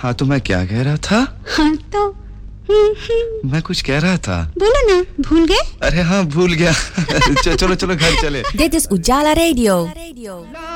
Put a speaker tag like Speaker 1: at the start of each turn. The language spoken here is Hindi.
Speaker 1: हाँ तो मैं क्या कह रहा था?
Speaker 2: हाँ तो
Speaker 1: मैं कुछ कह रहा था.
Speaker 2: बोलो ना, भूल गए?
Speaker 1: अरे हाँ भूल गया. चलो चलो घर चले.
Speaker 3: Dit is Ujala Radio.